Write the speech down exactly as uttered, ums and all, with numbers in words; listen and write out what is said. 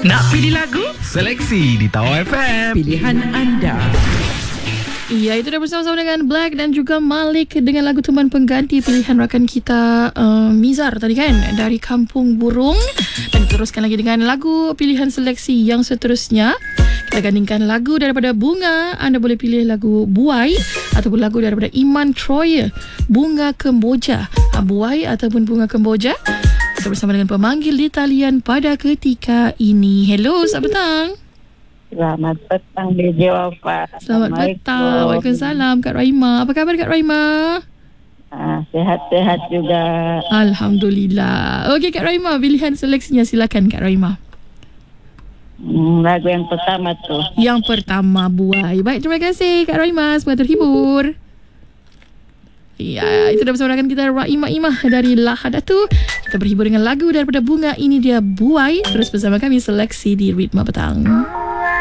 Nak pilih lagu? Seleksi di Tawar F M. Pilihan anda. Ya, itu dah bersama-sama dengan Black dan juga Malik dengan lagu teman pengganti pilihan rakan kita uh, Mizar tadi kan, dari Kampung Burung. Dan teruskan lagi dengan lagu pilihan seleksi yang seterusnya. Kita gandingkan lagu daripada Bunga. Anda boleh pilih lagu Buai ataupun lagu daripada Iman Troyer, Bunga Kemboja. Ha, Buai ataupun Bunga Kemboja. Kita bersama dengan pemanggil di talian pada ketika ini. Hello, selamat petang. Selamat petang D J Wafa. Selamat petang. Waalaikumsalam Kak Raima. Apa khabar Kak Raima? Ah, sehat-sehat juga. Alhamdulillah. Okey Kak Raima, pilihan seleksinya silakan Kak Raima. Hmm, lagu yang pertama tu. Yang pertama Buai. Baik, terima kasih Kak Raima. Semoga terhibur. Ya, itu dah bersama dengan kita Raima Imah dari Lahadatu. Kita berhibur dengan lagu daripada Bunga. Ini dia Buai. Terus bersama kami seleksi di Ritma Petang.